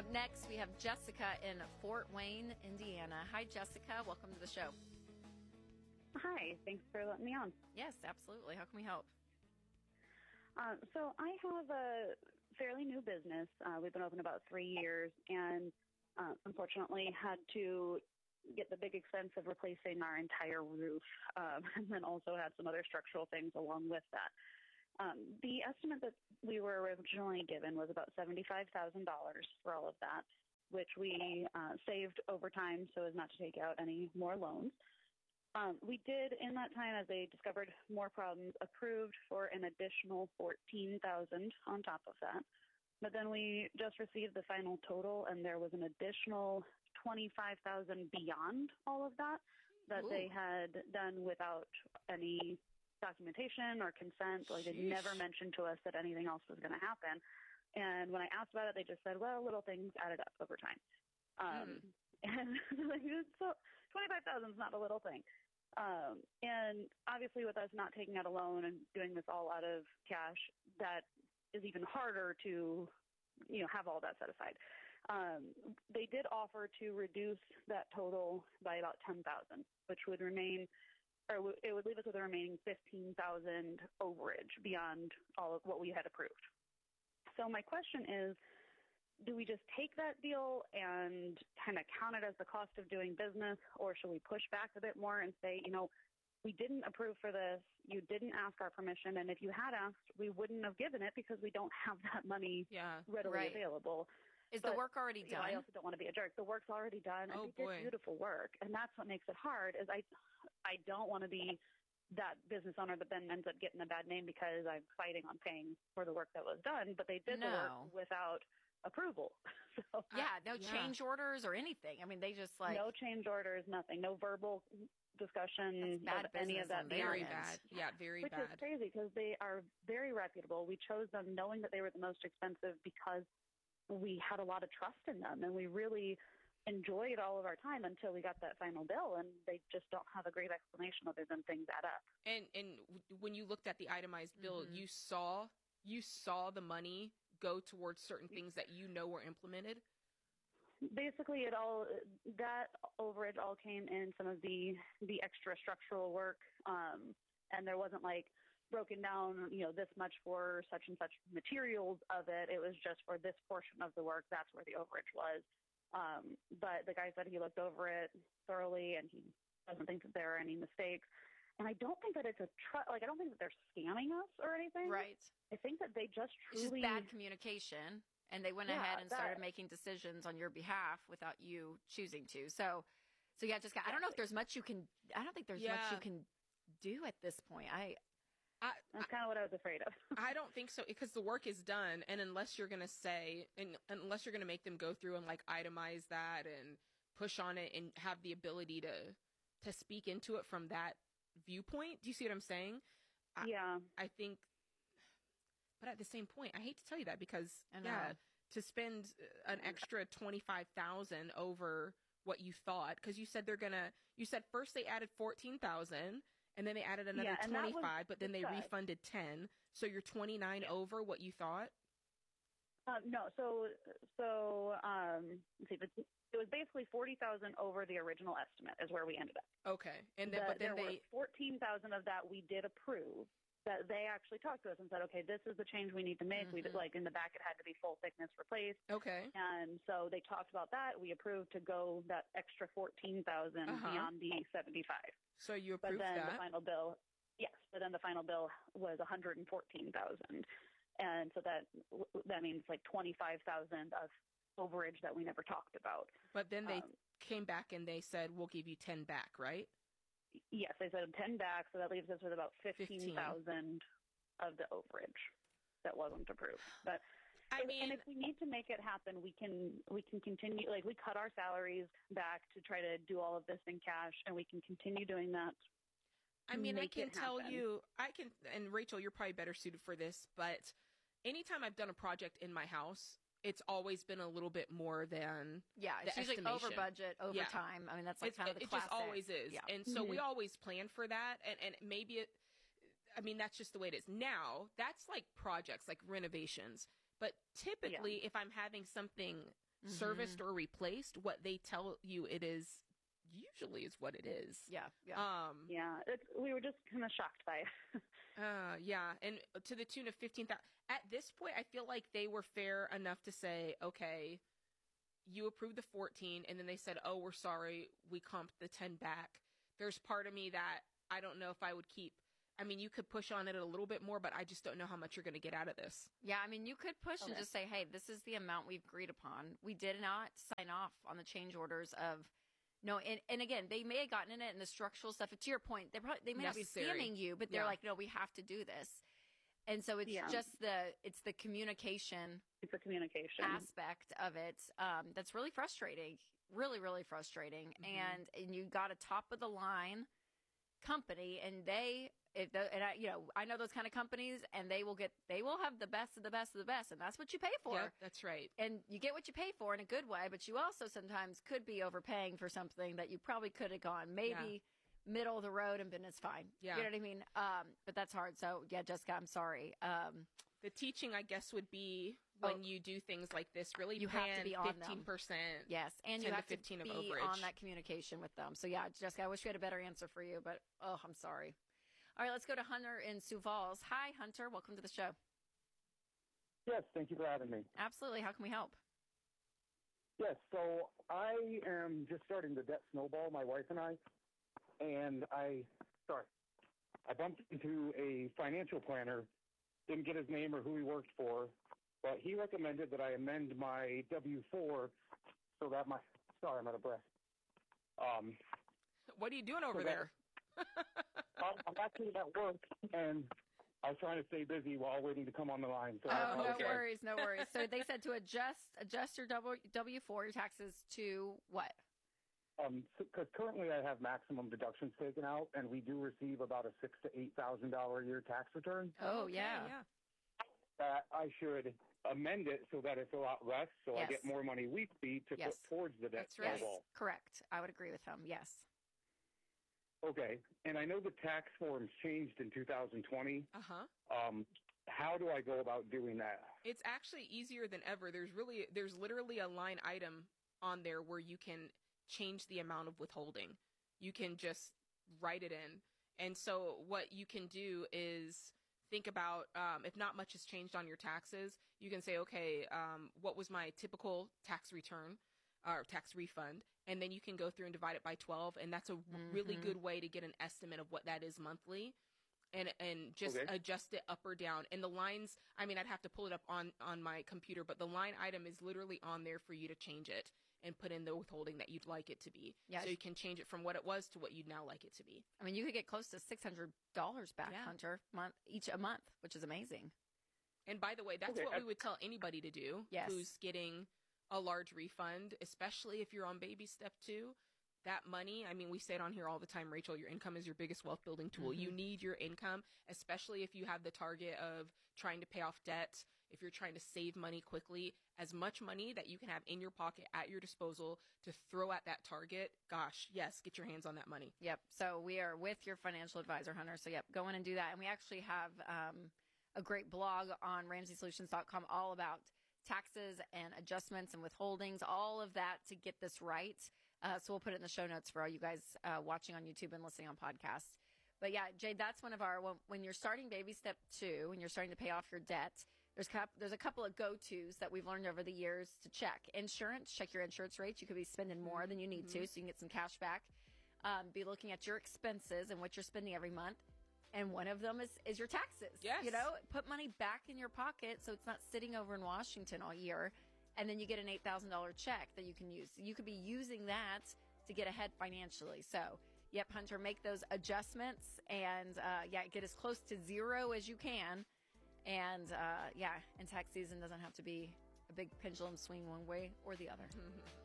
Up next, we have Jessica in Fort Wayne, Indiana. Hi, Jessica. Welcome to the show. Hi. Thanks for letting me on. Yes, absolutely. How can we help? So I have a fairly new business. We've been open about 3 years, and unfortunately had to get the big expense of replacing our entire roof, and then also had some other structural things along with that. The estimate that we were originally given was about $75,000 for all of that, which we saved over time so as not to take out any more loans. We did, in that time, as they discovered more problems, approved for an additional $14,000 on top of that. But then we just received the final total, and there was an additional $25,000 beyond all of that Ooh. they had done without any documentation or consent. Like, they never mentioned to us that anything else was going to happen. And when I asked about it, they just said, well, little things added up over time. And like, so $25,000 is not a little thing. And obviously with us not taking out a loan and doing this all out of cash, that is even harder to, have all that set aside. They did offer to reduce that total by about $10,000, which would remain, or it would leave us with a remaining $15,000 overage beyond all of what we had approved. So my question is, do we just take that deal and kind of count it as the cost of doing business, or should we push back a bit more and say, we didn't approve for this, you didn't ask our permission, and if you had asked, we wouldn't have given it because we don't have that money readily available. Is the work already done? I also don't want to be a jerk. The work's already done, and they did beautiful work, and that's what makes it hard, is I don't want to be that business owner that then ends up getting a bad name because I'm fighting on paying for the work that was done, but they did the work without approval. So, no change orders or anything. I mean, they just no change orders, nothing, no verbal discussion of any of that. Very bad. Yeah, very bad. Which is crazy because they are very reputable. We chose them knowing that they were the most expensive because we had a lot of trust in them, and we really enjoyed all of our time until we got that final bill, and they just don't have a great explanation other than things add up. And when you looked at the itemized bill, you saw the money go towards certain things that were implemented? Basically, that overage all came in some of the extra structural work, and there wasn't like broken down, this much for such and such materials of it. It was just for this portion of the work. That's where the overage was. But the guy said he looked over it thoroughly, and he doesn't think that there are any mistakes. And I don't think that it's I don't think that they're scamming us or anything. Right. I think that they just truly... It's just bad communication, and they went ahead and started making decisions on your behalf without you choosing to. So yeah, Jessica, I don't know if there's much you can... I don't think there's much you can do at this point. That's kind of what I was afraid of. I don't think so, because the work is done, and unless you're going to make them go through and like itemize that and push on it and have the ability to speak into it from that viewpoint. Do you see what I'm saying? I think, but at the same point, I hate to tell you that because to spend an extra $25,000 over what you thought, because you said you said first they added $14,000 and then they added another 25, but then they refunded 10. So you're 29 over what you thought? No. So let's see. It was basically $40,000 over the original estimate is where we ended up. Okay. And then, there were $14,000 of that we did approve. That they actually talked to us and said, okay, this is the change we need to make. We did, like, in the back it had to be full thickness replaced. Okay. And so they talked about that. We approved to go that extra $14,000 beyond the 75. So you approved that? But then the final bill, but then the final bill was $114,000. And so that means like $25,000 of overage that we never talked about. But then they came back and they said, we'll give you 10 back, right? Yes, they said 10 back, so that leaves us with about $15,000 of the overage that wasn't approved. But and if we need to make it happen, we can continue. Like, we cut our salaries back to try to do all of this in cash, and we can continue doing that. I mean, I can tell you, and Rachel, you're probably better suited for this, but anytime I've done a project in my house, it's always been a little bit more than it's usually over budget, over time. I mean, that's like kind of the classic. It just always is. Yeah. And so we always plan for that. And maybe that's just the way it is. Now, that's like projects, like renovations. But typically, if I'm having something serviced or replaced, what they tell you it is usually is what it is. Yeah. We were just kind of shocked by it. And to the tune of 15,000. At this point, I feel like they were fair enough to say, okay, you approved the 14, and then they said, oh, we're sorry, we comped the 10 back. There's part of me that I don't know if I would keep. I mean, you could push on it a little bit more, but I just don't know how much you're going to get out of this. Yeah, I mean, you could push and just say, hey, this is the amount we've agreed upon. We did not sign off on the change orders of no. And again, they may have gotten in it and the structural stuff. To your point, they may not be scamming you, but they're like, no, we have to do this. And so it's just the communication. It's the communication aspect of it that's really frustrating, really, really frustrating. And you got a top of the line company, and I know those kind of companies, and they will have the best of the best of the best, and that's what you pay for. Yeah, that's right. And you get what you pay for in a good way, but you also sometimes could be overpaying for something that you probably could have gone maybe middle of the road and been it's fine. Yeah. You know what I mean? But that's hard. So yeah, Jessica, I'm sorry. The teaching, I guess, would be when you do things like this, really you have to be on 15%. Yes, and you have to 15 be of overage on that communication with them. So yeah, Jessica, I wish we had a better answer for you, but I'm sorry. All right, let's go to Hunter in Sioux Falls. Hi, Hunter. Welcome to the show. Yes, thank you for having me. Absolutely. How can we help? Yes, so I am just starting the debt snowball, my wife and I, and I bumped into a financial planner, didn't get his name or who he worked for, but he recommended that I amend my W-4 so that sorry, I'm out of breath. What are you doing over there? I'm actually at work, and I was trying to stay busy while waiting to come on the line. So no worries. So they said to adjust your W-4, your taxes to what? Because currently I have maximum deductions taken out, and we do receive about a $6,000 to $8,000 a year tax return. Oh, yeah. That I should amend it so that it's a lot less, so I get more money weekly to put towards the debt snowball. Yes, correct. I would agree with him. Yes. Okay, and I know the tax forms changed in 2020. How do I go about doing that? It's actually easier than ever. There's literally a line item on there where you can change the amount of withholding. You can just write it in. And so what you can do is think about, if not much has changed on your taxes, you can say, okay, what was my typical tax return or tax refund? And then you can go through and divide it by 12. And that's a really good way to get an estimate of what that is monthly. And just adjust it up or down. And the lines, I mean, I'd have to pull it up on my computer, but the line item is literally on there for you to change it and put in the withholding that you'd like it to be. Yes. So you can change it from what it was to what you'd now like it to be. I mean, you could get close to $600 back, Hunter, a month, which is amazing. And by the way, that's what we would tell anybody to do who's getting a large refund, especially if you're on baby step 2. That money, I mean, we say it on here all the time, Rachel, your income is your biggest wealth building tool. You need your income, especially if you have the target of trying to pay off debt, if you're trying to save money quickly, as much money that you can have in your pocket at your disposal to throw at that target. Gosh, yes, get your hands on that money. Yep. So we are with your financial advisor, Hunter. So go in and do that. And we actually have a great blog on RamseySolutions.com all about taxes and adjustments and withholdings, all of that to get this right. So we'll put it in the show notes for all you guys watching on YouTube and listening on podcasts. But yeah, Jade, that's one of our, when you're starting baby step 2 and you're starting to pay off your debt, there's a couple of go-tos that we've learned over the years to check. Insurance, check your insurance rates. You could be spending more than you need to, so you can get some cash back. Be looking at your expenses and what you're spending every month. And one of them is your taxes. Yes. You know, put money back in your pocket so it's not sitting over in Washington all year. And then you get an $8,000 check that you can use. You could be using that to get ahead financially. So, yep, Hunter, make those adjustments and, get as close to zero as you can. And, and tax season doesn't have to be a big pendulum swing one way or the other.